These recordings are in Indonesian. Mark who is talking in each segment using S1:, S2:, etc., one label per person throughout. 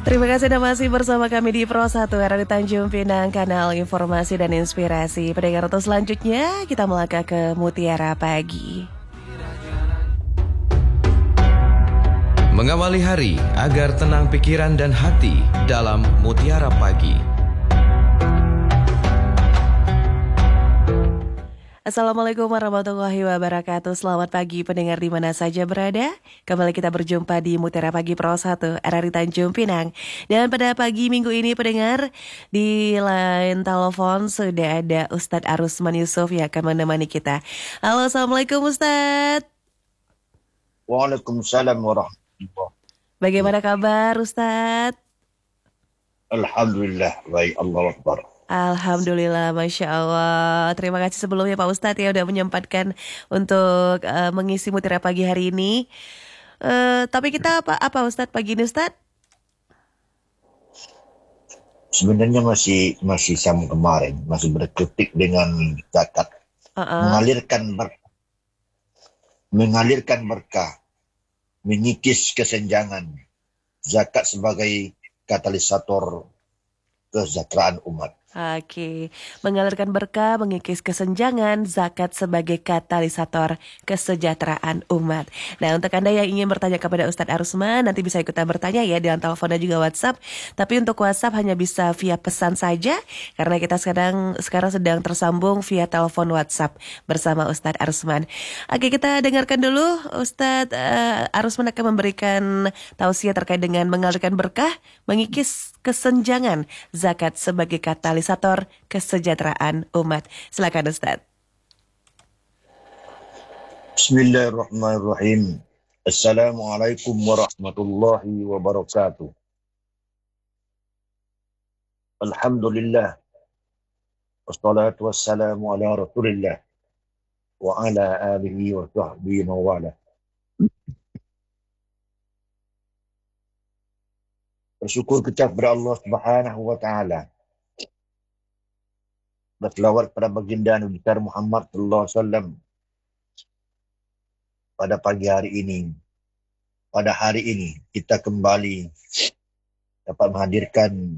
S1: Terima kasih Anda masih bersama kami di Pro 1 RRI Tanjung Pinang, kanal informasi dan inspirasi. Pendengar untuk selanjutnya kita melangkah ke Mutiara Pagi.
S2: Mengawali hari agar tenang pikiran dan hati dalam Mutiara Pagi.
S1: Assalamualaikum warahmatullahi wabarakatuh. Selamat pagi pendengar di mana saja berada. Kembali kita berjumpa di Mutiara Pagi Pro 1 RRI Tanjung Pinang. Dan pada pagi minggu ini pendengar, di line telepon sudah ada Ustadz Arusman Yusuf yang akan menemani kita. Halo, Assalamualaikum Ustadz.
S3: Waalaikumsalam warahmatullahi wabarakatuh.
S1: Bagaimana kabar Ustadz?
S3: Alhamdulillah, baik, Allahu Akbar.
S1: Alhamdulillah, Masya Allah. Terima kasih sebelumnya Pak Ustadz ya udah menyempatkan untuk mengisi Mutiara Pagi hari ini. Tapi kita apa Ustadz pagi ini Ustadz?
S3: Sebenarnya masih sama kemarin, masih berkutik dengan zakat. Mengalirkan berkah, mengikis kesenjangan. Zakat sebagai katalisator kesejahteraan umat.
S1: Oke, mengalirkan berkah, mengikis kesenjangan, zakat sebagai katalisator kesejahteraan umat. Nah, untuk Anda yang ingin bertanya kepada Ustadz Arusman, nanti bisa ikutan bertanya ya dengan telepon dan juga WhatsApp. Tapi untuk WhatsApp hanya bisa via pesan saja, karena kita sekarang sedang tersambung via telepon WhatsApp bersama Ustadz Arusman. Oke, kita dengarkan dulu Ustadz Arusman akan memberikan tausiah terkait dengan mengalirkan berkah, mengikis kesenjangan, zakat sebagai katalisator kesejahteraan umat. Silakan Ustaz.
S3: Bismillahirrahmanirrahim. Assalamualaikum warahmatullahi wabarakatuh. Alhamdulillah. Wassalatu wassalamu ala Rasulillah wa ala alihi wa sahbihi wa wala. Bersyukur kita kepada Allah Subhanahu wa taala. Berselawat pada baginda Nabi besar Muhammad sallallahu alaihi wasallam pada pagi hari ini. Pada hari ini kita kembali dapat menghadirkan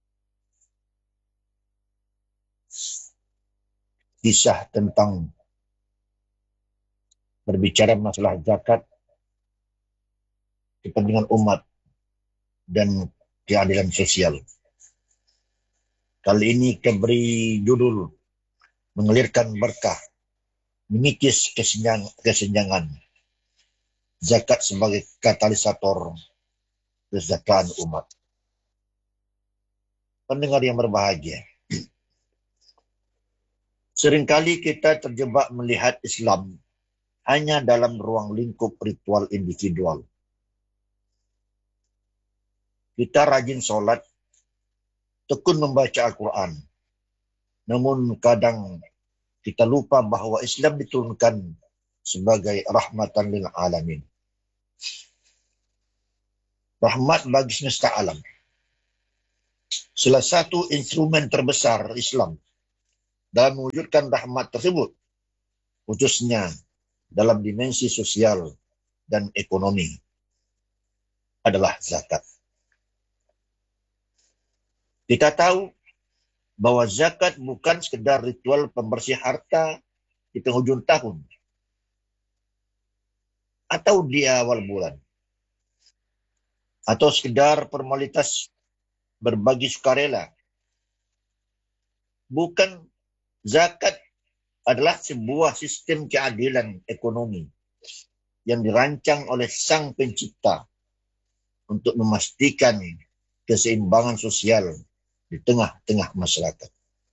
S3: kisah tentang berbicara masalah zakat, kepentingan umat dan keadilan sosial. Kali ini kita beri judul mengalirkan berkah, mengikis kesenjangan, zakat sebagai katalisator kesejahteraan umat. Pendengar yang berbahagia, seringkali kita terjebak melihat Islam hanya dalam ruang lingkup ritual individual. Kita rajin sholat, tekun membaca Al-Quran. Namun kadang kita lupa bahwa Islam diturunkan sebagai rahmatan lil alamin. Rahmat bagi semesta alam. Salah satu instrumen terbesar Islam dalam mewujudkan rahmat tersebut, khususnya dalam dimensi sosial dan ekonomi, adalah zakat. Kita tahu bahwa zakat bukan sekedar ritual pembersih harta di penghujung tahun atau di awal bulan, atau sekedar formalitas berbagi sukarela. Bukan, zakat adalah sebuah sistem keadilan ekonomi yang dirancang oleh Sang Pencipta untuk memastikan keseimbangan sosial di tengah-tengah masyarakat.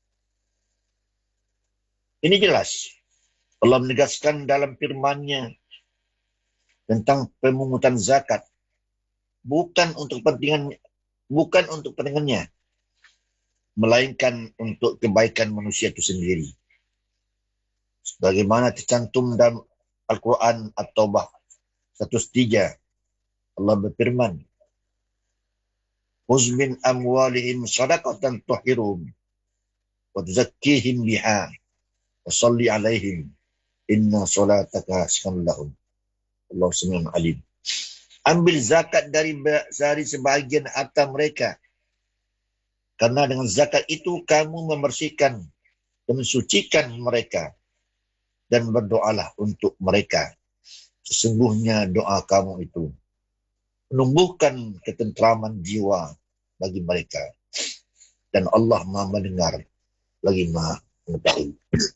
S3: Ini jelas Allah menegaskan dalam firman-Nya tentang pemungutan zakat bukan untuk kepentingannya, melainkan untuk kebaikan manusia itu sendiri. Sebagaimana tercantum dalam Al-Quran At-Taubah 103, Allah berfirman, "Khudz min amwalihim shadaqatan tutahhiruhum wa tuzakkihim biha wa shalli 'alaihim inna salataka sakanun lahum." Allahu samiun alim. Ambil zakat dari sebahagian harta mereka. Karena dengan zakat itu kamu membersihkan dan mensucikan mereka. Dan berdoalah untuk mereka. Sesungguhnya doa kamu itu menumbuhkan ketentraman jiwa bagi mereka. Dan Allah Maha mendengar lagi Maha mengetahui.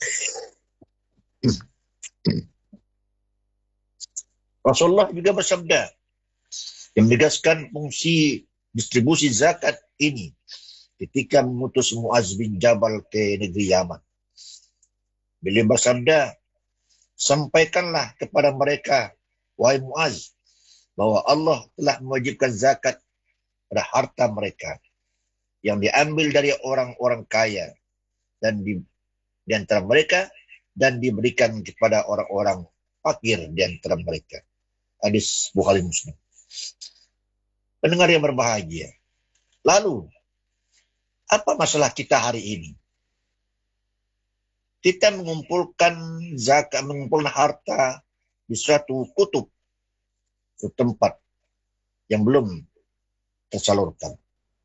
S3: Rasulullah juga bersabda yang menegaskan fungsi distribusi zakat ini ketika mengutus Muaz bin Jabal ke negeri Yaman. Beliau bersabda, sampaikanlah kepada mereka, wahai Muaz, bahwa Allah telah mewajibkan zakat pada harta mereka yang diambil dari orang-orang kaya dan di antara mereka dan diberikan kepada orang-orang fakir di antara mereka. Hadis Bukhari Muslim. Pendengar yang berbahagia. Lalu, apa masalah kita hari ini? Kita mengumpulkan zakat, mengumpulkan harta di suatu kutub, suatu tempat yang belum tersalurkan.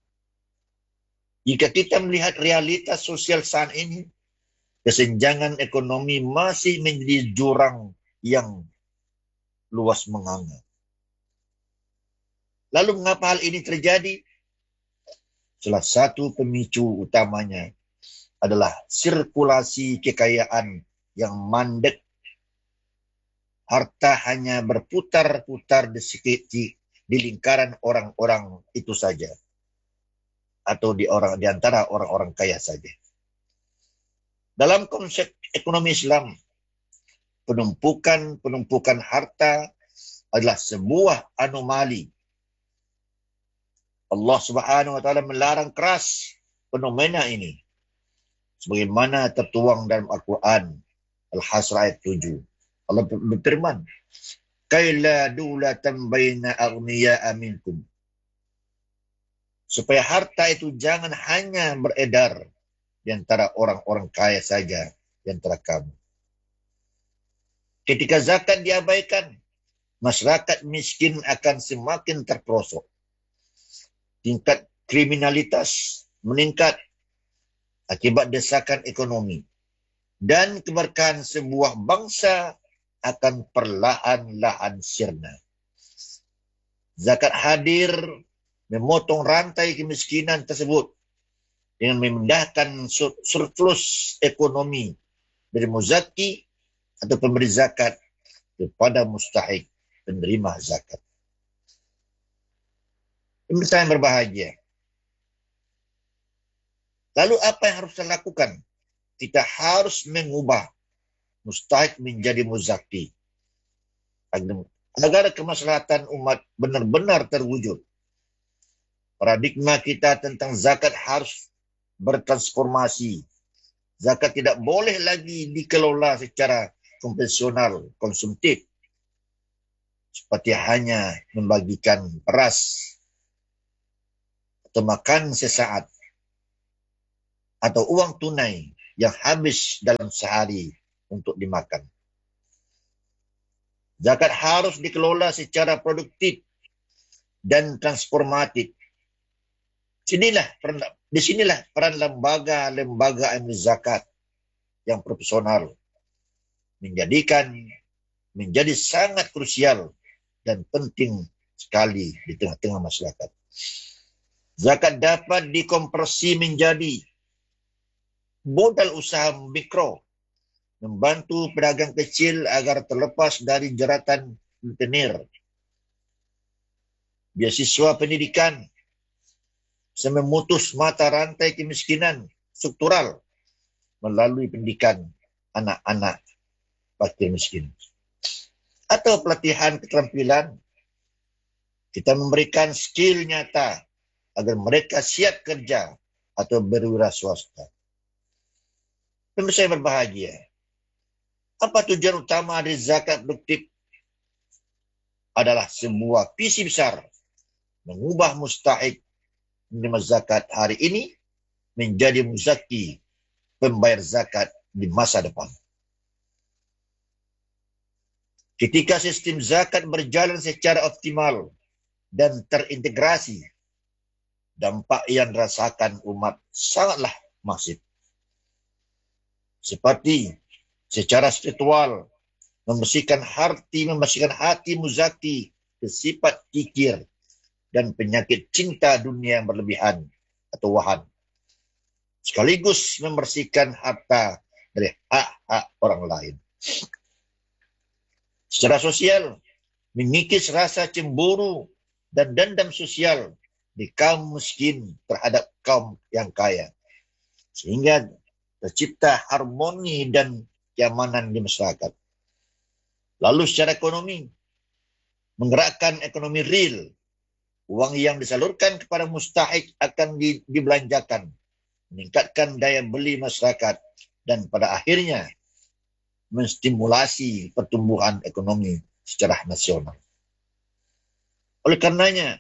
S3: Jika kita melihat realitas sosial saat ini, kesenjangan ekonomi masih menjadi jurang yang luas menganga. Lalu mengapa hal ini terjadi? Salah satu pemicu utamanya adalah sirkulasi kekayaan yang mandek. Harta hanya berputar-putar di lingkaran orang-orang itu saja. Atau di antara orang-orang kaya saja. Dalam konsep ekonomi Islam, penumpukan harta adalah sebuah anomali. Allah Subhanahu wa taala melarang keras fenomena ini. Sebagaimana tertuang dalam Al-Quran Al-Hasr ayat 7. Allah berfirman, "Kaila dulatan baina aghniya'a minkum." Supaya harta itu jangan hanya beredar di antara orang-orang kaya saja di antara kamu. Ketika zakat diabaikan, masyarakat miskin akan semakin terperosok. Tingkat kriminalitas meningkat akibat desakan ekonomi. Dan keberkahan sebuah bangsa akan perlahan-lahan sirna. Zakat hadir memotong rantai kemiskinan tersebut dengan memindahkan surplus ekonomi dari muzaki atau pemberi zakat kepada mustahik penerima zakat. Pemirsa yang berbahagia. Lalu apa yang harus kita lakukan? Kita harus mengubah mustahik menjadi muzaki agar kemaslahatan umat benar-benar terwujud. Paradigma kita tentang zakat harus bertransformasi. Zakat tidak boleh lagi dikelola secara konvensional, konsumtif. Seperti hanya membagikan beras atau makan sesaat atau uang tunai yang habis dalam sehari untuk dimakan. Zakat harus dikelola secara produktif dan transformatif. Disinilah peran lembaga amil zakat yang profesional menjadi sangat krusial dan penting sekali di tengah-tengah masyarakat. Zakat dapat dikonversi menjadi modal usaha mikro, membantu pedagang kecil agar terlepas dari jeratan rentenir. Beasiswa pendidikan bisa memutus mata rantai kemiskinan struktural melalui pendidikan anak-anak fakir miskin. Atau pelatihan keterampilan, kita memberikan skill nyata agar mereka siap kerja atau berwira swasta. Pemirsa yang berbahagia, apa tujuan utama dari zakat produktif? Adalah sebuah visi besar mengubah mustahik menerima zakat hari ini menjadi muzaki pembayar zakat di masa depan. Ketika sistem zakat berjalan secara optimal dan terintegrasi, dampak yang dirasakan umat sangatlah masif. Seperti secara spiritual, membersihkan hati muzaki ke sifat kikir dan penyakit cinta dunia yang berlebihan atau wahan. Sekaligus membersihkan harta dari hak-hak orang lain. Secara sosial, mengikis rasa cemburu dan dendam sosial di kaum miskin terhadap kaum yang kaya. Sehingga tercipta harmoni dan keamanan di masyarakat. Lalu secara ekonomi, menggerakkan ekonomi real. Uang yang disalurkan kepada mustahik akan dibelanjakan, meningkatkan daya beli masyarakat, dan pada akhirnya menstimulasi pertumbuhan ekonomi secara nasional. Oleh karenanya,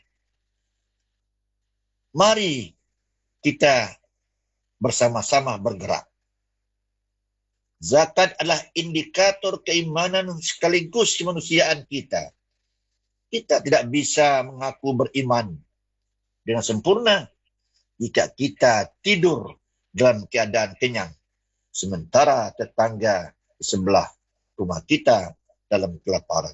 S3: mari kita bersama-sama bergerak. Zakat adalah indikator keimanan sekaligus kemanusiaan kita. Kita tidak bisa mengaku beriman dengan sempurna jika kita tidur dalam keadaan kenyang, sementara tetangga di sebelah rumah kita dalam kelaparan.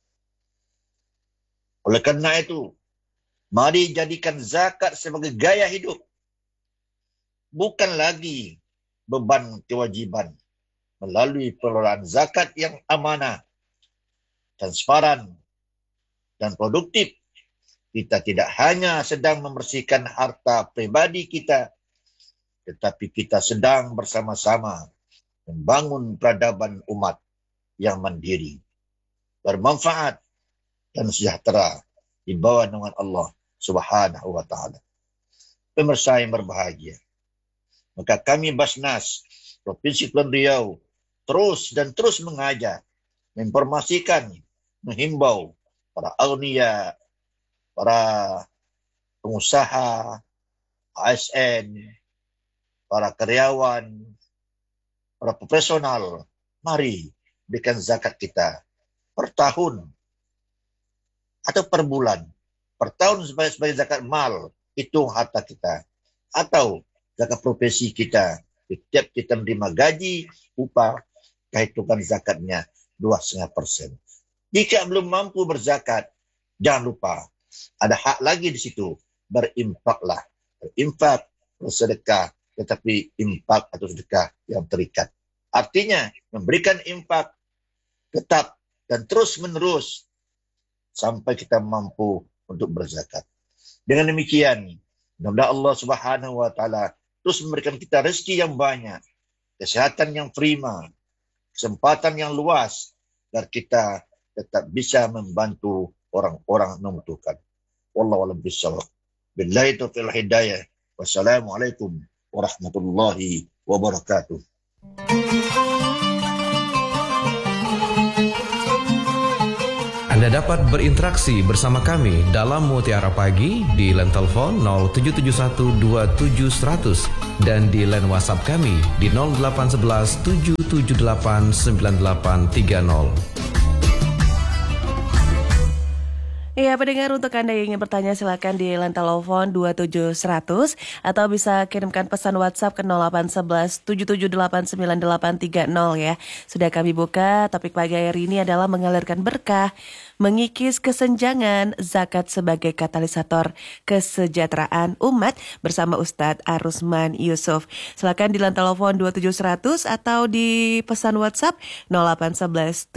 S3: Oleh karena itu, mari jadikan zakat sebagai gaya hidup, bukan lagi beban kewajiban. Melalui pengelolaan zakat yang amanah, transparan, dan produktif, kita tidak hanya sedang membersihkan harta pribadi kita, tetapi kita sedang bersama-sama membangun peradaban umat yang mandiri, bermanfaat, dan sejahtera di bawah naungan Allah Subhanahu wa Ta'ala. Pemirsa yang berbahagia, maka kami Basnas Provinsi Kepulauan Riau terus mengajak, menginformasikan, menghimbau para agniya, para pengusaha, ASN, para karyawan, para profesional, mari berikan zakat kita per tahun atau per bulan. Per tahun sebagai zakat mal, hitung harta kita. Atau zakat profesi kita. Setiap kita menerima gaji, upah, hitungan zakatnya 2,5%. Jika belum mampu berzakat, jangan lupa, ada hak lagi di situ. Berinfaklah. Berinfak, bersedekah, tetapi infak atau sedekah yang terikat. Artinya, memberikan infak tetap dan terus-menerus sampai kita mampu untuk berzakat. Dengan demikian, mudah-mudahan Allah Subhanahu wa Ta'ala terus memberikan kita rezeki yang banyak, kesehatan yang prima, kesempatan yang luas, agar kita tetap bisa membantu orang-orang membutuhkan. Wallahu a'lam bishawab. Billahi taufiq wal hidayah. Wassalamualaikum warahmatullahi wabarakatuh.
S2: Anda dapat berinteraksi bersama kami dalam Mutiara Pagi di line telepon 07712700 dan di line WhatsApp kami di 0811 778 9830.
S1: Ya, pendengar, untuk Anda yang ingin bertanya silakan di line telepon 27100 atau bisa kirimkan pesan WhatsApp ke 0811 7789830 ya. Sudah kami buka, topik pagi hari ini adalah mengalirkan berkah, mengikis kesenjangan, zakat sebagai katalisator kesejahteraan umat bersama Ustadz Arusman Yusuf. Silakan di line telepon 27100 atau di pesan WhatsApp 0811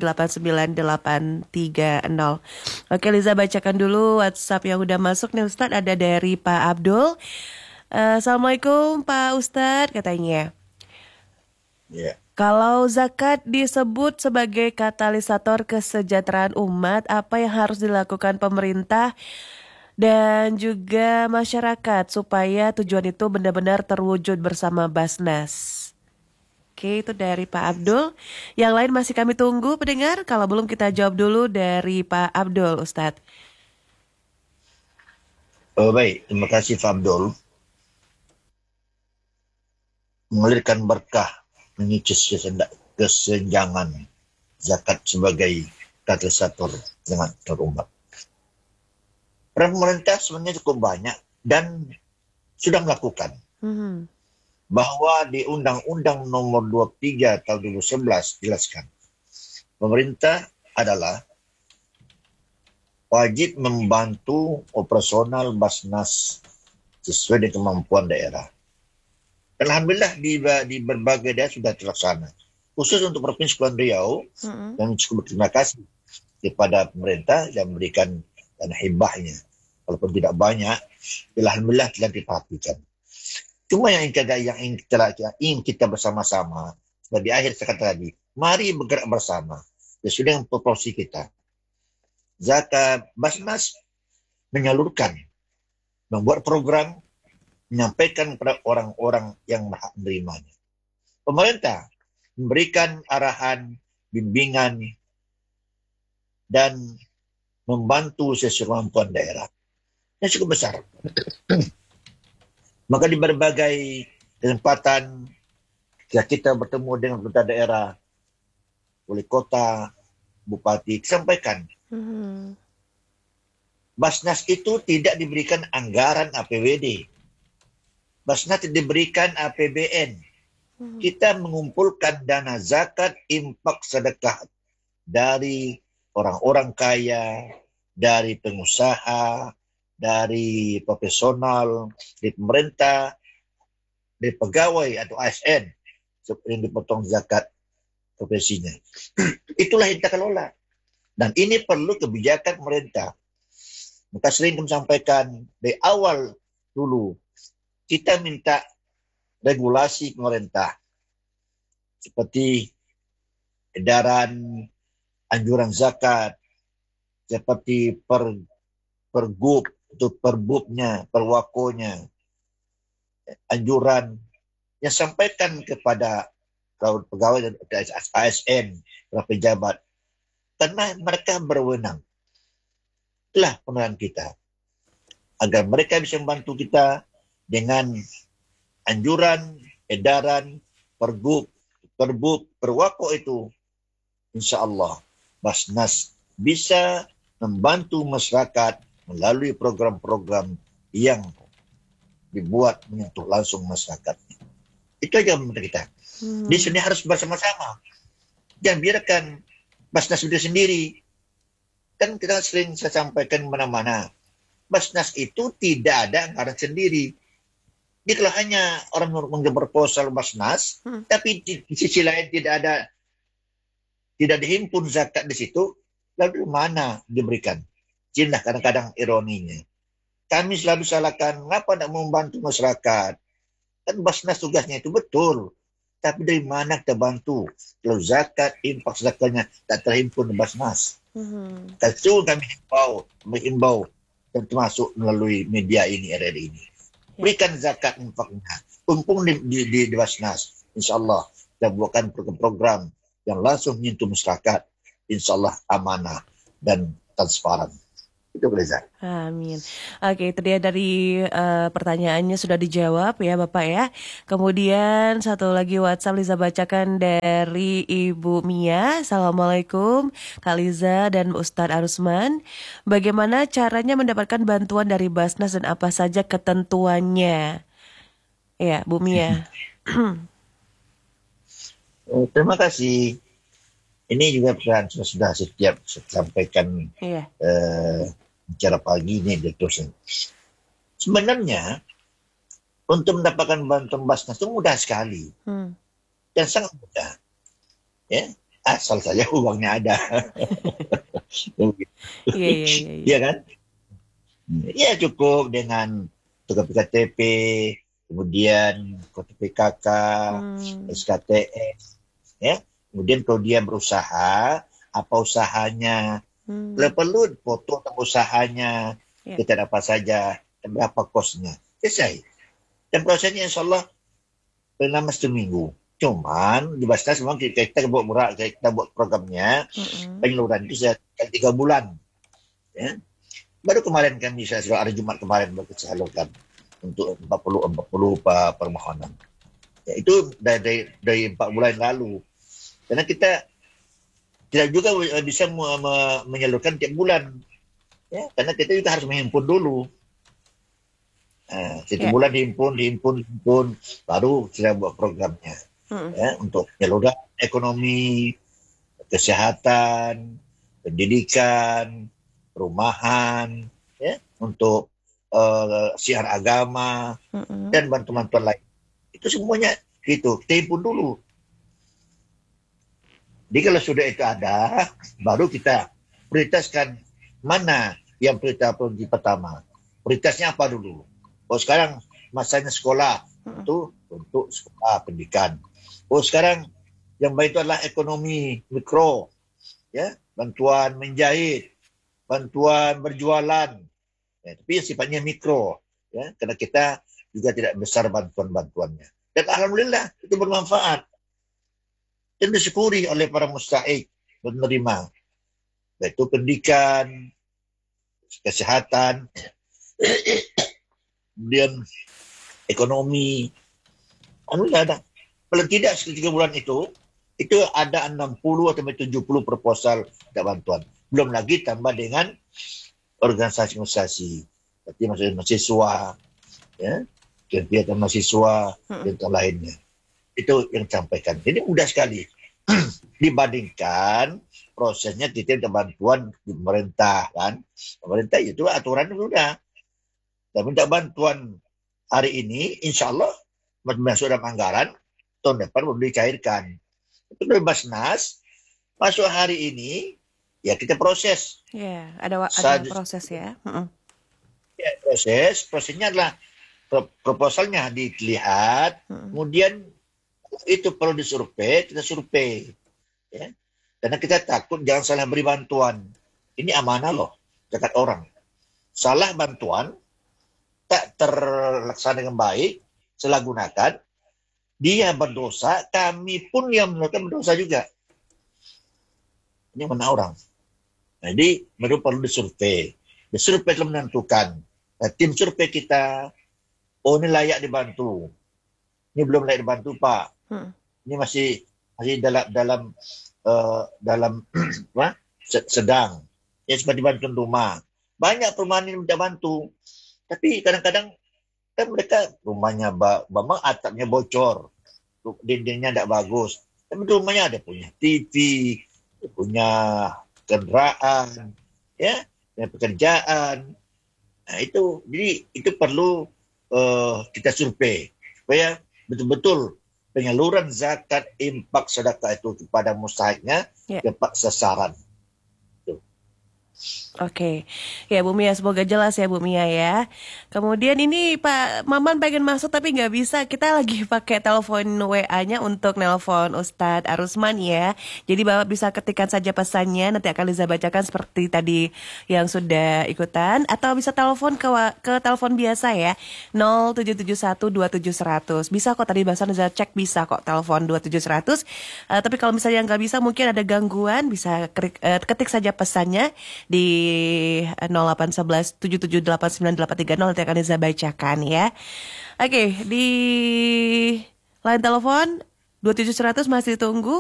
S1: 7789830. Oke, Liza bacakan dulu WhatsApp yang udah masuk nih Ustadz. Ada dari Pak Abdul. Assalamualaikum Pak Ustadz, katanya.
S3: Ya.
S1: Kalau zakat disebut sebagai katalisator kesejahteraan umat, apa yang harus dilakukan pemerintah dan juga masyarakat supaya tujuan itu benar-benar terwujud bersama Basnas? Oke, itu dari Pak Abdul. Yang lain masih kami tunggu pendengar. Kalau belum kita jawab dulu dari Pak Abdul, Ustadz.
S3: Oh, baik, terima kasih Pak Abdul. Mengalirkan berkah, mengikis kesenjangan, zakat sebagai katalisator dengan terumat. Peran pemerintah sebenarnya cukup banyak dan sudah melakukan. Bahwa di Undang-Undang Nomor 23 tahun 2011 jelaskan pemerintah adalah wajib membantu operasional Basnas sesuai dengan kemampuan daerah. Dan alhamdulillah di berbagai daerah sudah terlaksana. Khusus untuk Provinsi Kepulauan Riau, dan cukup berterima kasih kepada pemerintah yang memberikan dana hibahnya. Walaupun tidak banyak, alhamdulillah telah diperhatikan. Cuma yang ingin kita bersama-sama, di akhir saya kata tadi, mari bergerak bersama sesuai dengan proporsi kita. Zakat Basnas menyalurkan, membuat program, menyampaikan kepada orang-orang yang berhak menerimanya. Pemerintah memberikan arahan, bimbingan, dan membantu sesuai kemampuan daerah. Yang cukup besar. Maka di berbagai kesempatan kita bertemu dengan pemerintah daerah, wali kota, bupati, sampaikan. Basnas itu tidak diberikan anggaran APBD. Basnas diberikan APBN. Kita mengumpulkan dana zakat, infak, sedekah dari orang-orang kaya, dari pengusaha, dari profesional, dari pemerintah, dari pegawai atau ASN yang dipotong zakat profesinya. Itulah yang kita kelola. Dan ini perlu kebijakan pemerintah. Maka sering kami sampaikan dari awal dulu, kita minta regulasi pemerintah seperti edaran anjuran zakat, seperti pergub atau perbubnya, perwakonya, anjuran yang sampaikan kepada pegawai dan ASN, para pejabat, karena mereka berwenang. Itulah peran kita, agar mereka bisa membantu kita dengan anjuran, edaran, pergub, perwako itu. Insya Allah, Basnas bisa membantu masyarakat melalui program-program yang dibuat menyentuh langsung masyarakat. Itu aja menurut kita. Di sini harus bersama-sama. Jangan biarkan Basnas itu sendiri. Kan kita sering saya sampaikan mana-mana. Basnas itu tidak ada anggaran sendiri. Jadi kalau hanya orang mengambil proposal Basnas, tapi di sisi lain tidak dihimpun zakat di situ, lalu mana diberikan? Inilah kadang-kadang ironinya. Kami selalu salahkan, mengapa tidak membantu masyarakat? Kan Basnas tugasnya itu betul. Tapi dari mana kita bantu? Kalau zakat, infak, zakatnya tak terhimpun di Basnas. Kalau kami mengimbau, dan termasuk melalui media ini, RRI ini. Berikan zakat infaknya. Tumpung di Basnas. InsyaAllah kita buatkan program-program yang langsung menyentuh masyarakat. InsyaAllah amanah dan transparan. Itu Reza.
S1: Amin. Oke, itu dia dari pertanyaannya sudah dijawab ya Bapak ya. Kemudian satu lagi WhatsApp Liza bacakan dari Ibu Mia. Assalamualaikum Kak Liza dan Ustadz Arusman. Bagaimana caranya mendapatkan bantuan dari Basnas dan apa saja ketentuannya? Ya, Bu Mia.
S3: Terima kasih. Ini juga pesan sudah setiap sampaikan bicara pagi ini terus. Sebenarnya untuk mendapatkan bantuan Basnas itu mudah sekali dan sangat mudah. Ya, asal saja uangnya ada. Iya kan? Ya cukup dengan KTP, kemudian KTP KK, SKTS, ya. Kemudian kalau dia berusaha, apa usahanya? Perlu foto usahanya, kita dapat saja berapa kosnya. Selesai. Dan prosesnya insya Allah lama seminggu. Cuman di Basnas memang kita buat murah, kita buat programnya penyaluran itu 3 bulan. Ya. Baru kemarin kami hari Jumat kemarin baru kita salurkan untuk 40 permohonan. Ya, itu dari 4 bulan lalu. Karena kita tidak juga bisa menyalurkan tiap bulan. Ya, karena kita juga harus menghimpun dulu. Setiap
S1: Ya.
S3: bulan dihimpun, baru kita buat programnya. Ya, untuk penyaluran ekonomi, kesehatan, pendidikan, perumahan, ya, untuk siar agama dan bantuan-bantuan lain. Itu semuanya gitu, kita himpun dulu. Jadi kalau sudah itu ada, baru kita prioritaskan mana yang prioritas pertama. Prioritasnya apa dulu? Oh sekarang masanya sekolah, itu untuk sekolah pendidikan. Oh sekarang yang baik itu adalah ekonomi mikro, ya, bantuan menjahit, bantuan berjualan, ya, tapi sifatnya mikro, ya, karena kita juga tidak besar bantuannya. Dan alhamdulillah itu bermanfaat dan disyukuri oleh para mustahik menerima, yaitu pendidikan, kesehatan, kemudian ekonomi. Alhamdulillah ada. Paling tidak 3 bulan itu ada 60 atau 70 proposal dan bantuan. Belum lagi tambah dengan organisasi-organisasi, berarti maksudnya mahasiswa, ya, kegiatan mahasiswa dan lainnya. Itu yang disampaikan. Jadi mudah sekali dibandingkan prosesnya kita minta bantuan di pemerintah kan. Pemerintah itu aturan sudah. Dan minta bantuan hari ini, insya Allah masuk dalam anggaran, tahun depan belum dicairkan. Itu bebas nas, masuk hari ini, ya kita proses.
S1: Ya, ada proses ya.
S3: Ya, prosesnya adalah proposalnya dilihat, kemudian itu perlu disurvei, kita survei. Ya. Karena kita takut jangan salah beri bantuan. Ini amanah loh, zakat orang. Salah bantuan, tak terlaksana dengan baik, salah gunakan, dia berdosa, kami pun yang melakukan berdosa juga. Ini mana orang. Jadi, perlu disurvei. Disurvei telah menentukan. Nah, tim survei kita, oh ini layak dibantu. Ini belum layak dibantu, Pak. Ini masih dalam sedang. Ya, seperti bantuan rumah. Banyak perumahan yang minta bantu. Tapi kadang-kadang kan mereka rumahnya memang atapnya bocor, dindingnya tidak bagus. Tapi rumahnya ada punya TV, punya kendaraan, ya, punya pekerjaan. Nah itu, jadi itu perlu kita survei supaya betul-betul penyaluran zakat, infak, sedekah itu kepada mustahiknya tepat sasaran.
S1: Oke, ya Bu Mia, semoga jelas ya Bu Mia ya. Kemudian ini Pak Maman pengen masuk tapi nggak bisa. Kita lagi pakai telepon WA-nya untuk nelpon Ustadz Arusman ya. Jadi Bapak bisa ketikkan saja pesannya, nanti akan Liza bacakan seperti tadi yang sudah ikutan. Atau bisa telepon ke telepon biasa ya, 07712700. Bisa kok, tadi bahasa Liza cek bisa kok telepon 27100. Tapi kalau misalnya nggak bisa, mungkin ada gangguan, bisa ketik saja pesannya di 0811 7789 nanti akan Liza bacakan ya. Oke, di line telepon 27100 masih tunggu.